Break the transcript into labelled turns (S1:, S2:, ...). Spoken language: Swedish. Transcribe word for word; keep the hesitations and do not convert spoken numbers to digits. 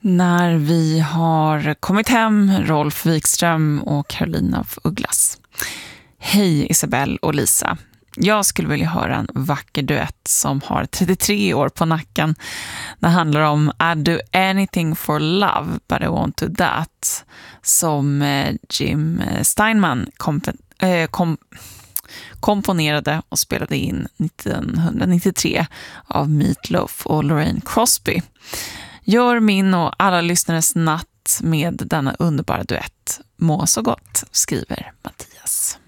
S1: när vi har kommit hem, Rolf Wikström och Carolina af Ugglas. Hej Isabelle och Lisa. Jag skulle vilja höra en vacker duett som har trettiotre år på nacken. Det handlar om I'd do anything for love but I won't do that, som Jim Steinman komp- äh, kom- komponerade och spelade in nittonhundranittiotre av Meat Loaf och Lorraine Crosby. Gör min och alla lyssnares natt med denna underbara duett. Må så gott, skriver Mattias.